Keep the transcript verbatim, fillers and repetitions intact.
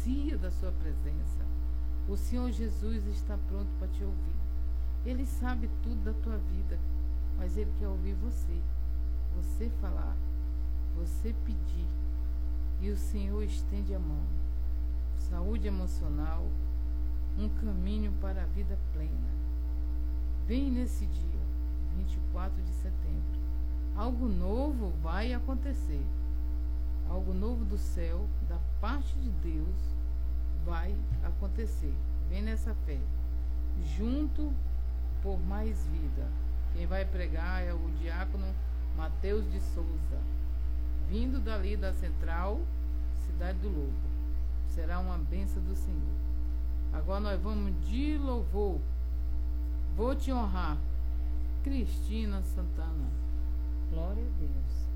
ansia da sua presença. O Senhor Jesus está pronto para te ouvir. Ele sabe tudo da tua vida, mas Ele quer ouvir você. Você falar, você pedir, e o Senhor estende a mão. Saúde emocional, um caminho para a vida plena. Vem nesse dia, vinte e quatro de setembro. Algo novo vai acontecer. Algo novo do céu, da parte de Deus, vai acontecer. Vem nessa fé. Junto por mais vida. Quem vai pregar é o diácono Mateus de Souza, vindo dali da Central, Cidade do Lobo. Será uma bênção do Senhor. Agora nós vamos de louvor. Vou te honrar. Cristina Santana. Glória a Deus.